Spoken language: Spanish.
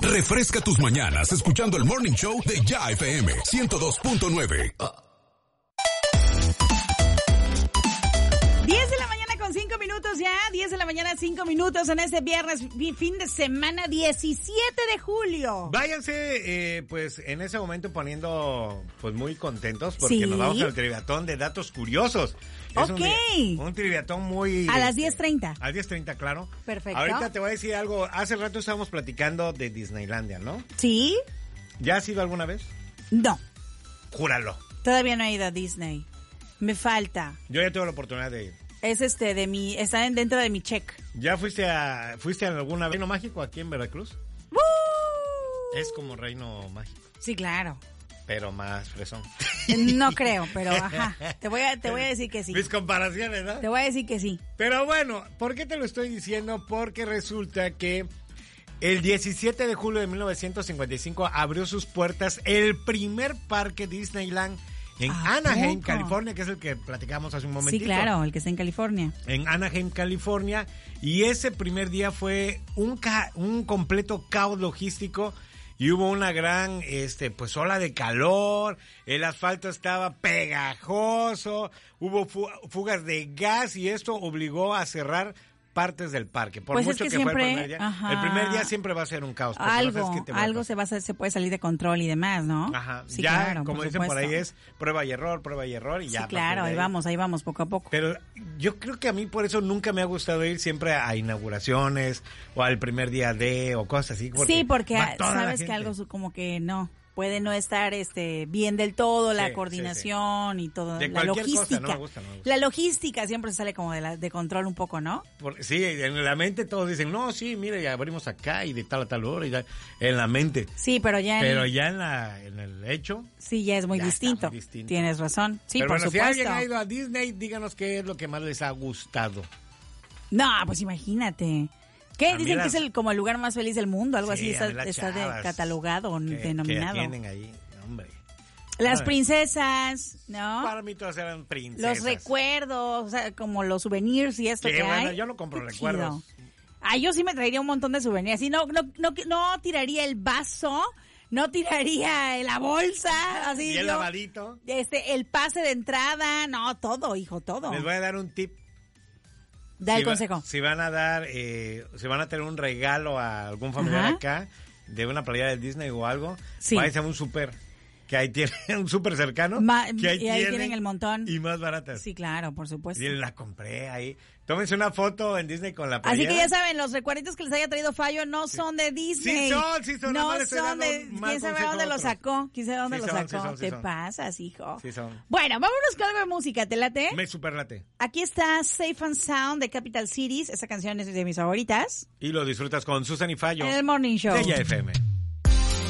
Refresca tus mañanas escuchando el Morning Show de Ya FM 102.9. 10 de la mañana con 5 minutos ya, 10 de la mañana 5 minutos en este viernes, fin de semana 17 de julio. Váyanse, pues, en ese momento poniendo, pues, muy contentos porque nos vamos al triviatón de datos curiosos. Es un triviatón muy... A las 10:30. A las 10:30, claro. Perfecto. Ahorita te voy a decir algo. Hace rato estábamos platicando de Disneylandia, ¿no? ¿Sí? ¿Ya has ido alguna vez? No. Júralo. Todavía no he ido a Disney. Me falta. Yo ya tuve la oportunidad de ir. Es está dentro de mi check. ¿Ya fuiste a alguna Reino Mágico aquí en Veracruz? ¡Woo! Es como Reino Mágico. Sí, claro. Pero más fresón. No creo, pero ajá. Te voy a decir que sí. Mis comparaciones, ¿no? Te voy a decir que sí. Pero bueno, ¿por qué te lo estoy diciendo? Porque resulta que el 17 de julio de 1955 abrió sus puertas el primer parque Disneyland en Anaheim, California, que es el que platicamos hace un momentito. Sí, claro, el que está en California. En Anaheim, California. Y ese primer día fue un completo caos logístico. Y hubo una gran, pues, ola de calor, el asfalto estaba pegajoso, hubo fugas de gas y esto obligó a cerrar partes del parque. Por pues mucho es que siempre, fue el primer día. Ajá, el primer día siempre va a ser un caos. Algo se puede salir de control y demás, ¿no? Ajá. Sí, ya, claro, como dicen por ahí, es prueba y error y ya. Sí, claro, ahí vamos poco a poco. Pero yo creo que a mí por eso nunca me ha gustado ir siempre a inauguraciones o al primer día o cosas así. Porque sabes que algo como que no puede no estar bien del todo, la coordinación y todo, la logística. No me gusta. La logística siempre se sale como de control un poco, ¿no? Sí, en la mente todos dicen, no, sí, mire, ya abrimos acá y de tal a tal hora, y ya, en la mente. Sí, pero ya en el hecho. Sí, ya es muy distinto. Tienes razón. Sí, pero por bueno, supuesto. Si alguien ha ido a Disney, díganos qué es lo que más les ha gustado. No, pues imagínate. ¿Qué? Dicen que es como el lugar más feliz del mundo, algo así, está catalogado o denominado. Que tienen ahí, hombre. Las princesas, ¿no? Para mí todas eran princesas. Los recuerdos, o sea, como los souvenirs y esto que bueno, hay. yo no compro recuerdos. Yo sí me traería un montón de souvenirs. Y no tiraría el vaso, no tiraría la bolsa, así. Y el lavadito. El pase de entrada, no, todo, hijo, todo. Les voy a dar un tip. Da el consejo. Si van a tener un regalo a algún familiar acá, de una playa de Disney o algo, váyanse a un súper, que ahí tienen un súper cercano. Y ahí tienen el montón. Y más baratas. Sí, claro, por supuesto. Y la compré ahí. Tómense una foto en Disney con la playa. Así que ya saben, los recuerditos que les haya traído Fallo no son de Disney. Sí son. No son de... ¿Quién sabe dónde lo sacó? Te pasas, hijo. Sí son. Bueno, vámonos con algo de música. ¿Te late? Me super late. Aquí está Safe and Sound de Capital Cities. Esa canción es de mis favoritas. Y lo disfrutas con Susan y Fallo. En el Morning Show. De Ya FM.